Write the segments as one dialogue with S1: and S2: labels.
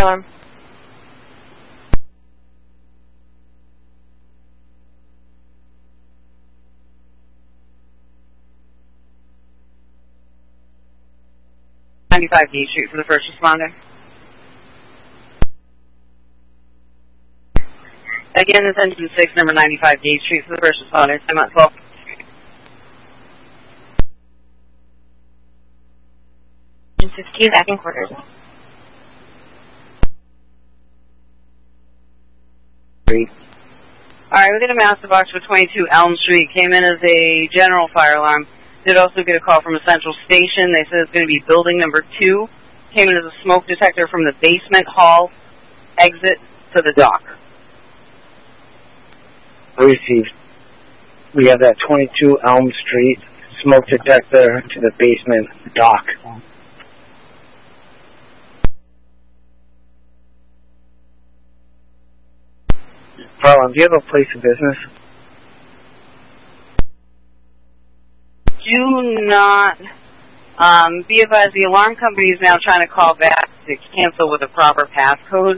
S1: alarm.
S2: D Street for the first responder. Again, this engine 6, number 95 D Street for the first responder. I'm at 12.
S1: Engine 16, back in quarters.
S2: Alright, we got a master box for 22 Elm Street. Came in as a general fire alarm. Did also get a call from a central station. They said it's going to be building number 2. Came in as a smoke detector from the basement hall exit to the dock.
S3: Received. We have that 22 Elm Street smoke detector to the basement dock. Farland, do you have a place of business?
S2: Do not be advised, the alarm company is now trying to call back to cancel with a proper passcode.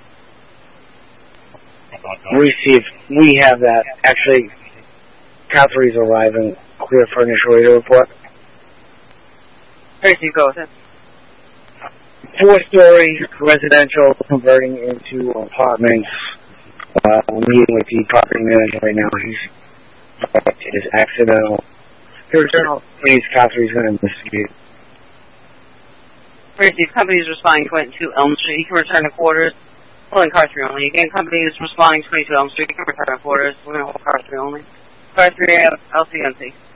S3: Received. We have that. Actually, Catherine's arriving. Clear for initial radio report.
S2: Tracy, go with it.
S3: 4-story residential converting into apartments. I'm meeting with the property manager right now. He's accidental. His please, Catherine's going to investigate.
S2: Tracy, company is responding 22 Elm Street. You can return to quarters. Pulling car 3 only. Again, company is responding 22 Elm Street. You can return to quarters. We're going to hold car 3 only. Car 3, LCNC.